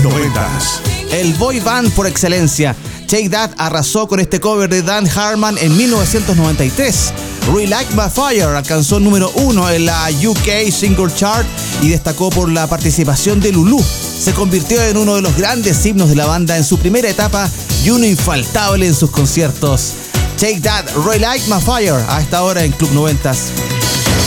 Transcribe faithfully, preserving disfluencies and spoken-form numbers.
noventas. El boy band por excelencia, Take That arrasó con este cover de Dan Hartman en mil novecientos noventa y tres. Relight My Fire alcanzó número uno en la U K Single Chart y destacó por la participación de Lulu. Se convirtió en uno de los grandes himnos de la banda en su primera etapa y uno infaltable en sus conciertos. Take That, Relight My Fire, a esta hora en Club noventas.